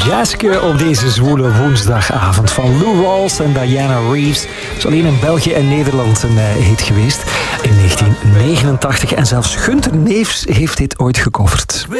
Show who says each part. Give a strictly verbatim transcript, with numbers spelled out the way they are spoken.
Speaker 1: Jazzke op deze zwoele woensdagavond van Lou Rawls en Diana Reeves. Is alleen in België en Nederland een uh, hit geweest in negentien negenentachtig. En zelfs Gunther Neefs heeft dit ooit gecoverd.